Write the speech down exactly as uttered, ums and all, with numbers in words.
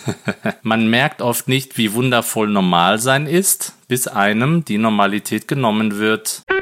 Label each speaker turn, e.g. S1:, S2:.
S1: Man merkt oft nicht, wie wundervoll Normalsein ist, bis einem die Normalität genommen wird.